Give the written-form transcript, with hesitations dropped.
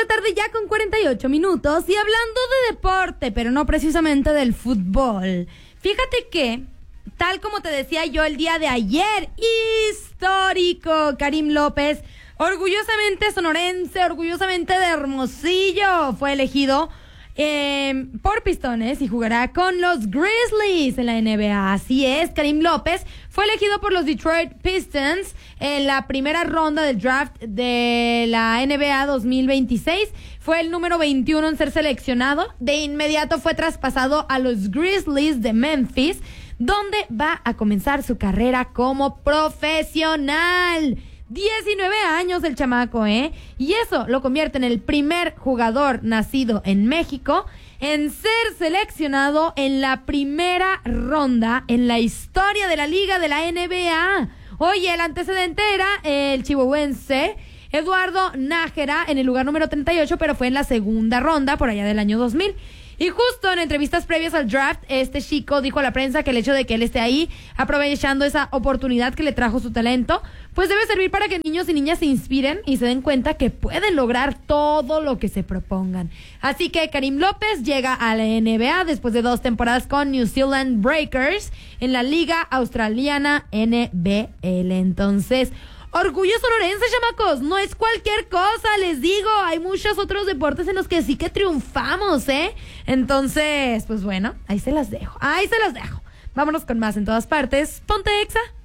la tarde ya con 48 minutos y hablando de deporte, pero no precisamente del fútbol. Fíjate que, tal como te decía yo el día de ayer, histórico, Karim López, orgullosamente sonorense, orgullosamente de Hermosillo, fue elegido por Pistones y jugará con los Grizzlies en la NBA. Así es, Karim López fue elegido por los Detroit Pistons en la primera ronda del draft de la NBA 2026. Fue el número 21 en ser seleccionado. De inmediato fue traspasado a los Grizzlies de Memphis, donde va a comenzar su carrera como profesional. 19 años el chamaco, ¿eh? Y eso lo convierte en el primer jugador nacido en México en ser seleccionado en la primera ronda en la historia de la liga de la NBA. Oye, el antecedente era el chihuahuense Eduardo Nájera en el lugar número 38, pero fue en la segunda ronda por allá del año 2000. Y justo en entrevistas previas al draft, este chico dijo a la prensa que el hecho de que él esté ahí, aprovechando esa oportunidad que le trajo su talento, pues debe servir para que niños y niñas se inspiren y se den cuenta que pueden lograr todo lo que se propongan. Así que Karim López llega a la NBA después de 2 temporadas con New Zealand Breakers en la Liga Australiana NBL. Entonces, orgullo sonorense, chamacos, no es cualquier cosa, les digo, hay muchos otros deportes en los que sí que triunfamos, ¿eh? Entonces, pues bueno, ahí se las dejo. Vámonos con más en todas partes. Ponte Exa.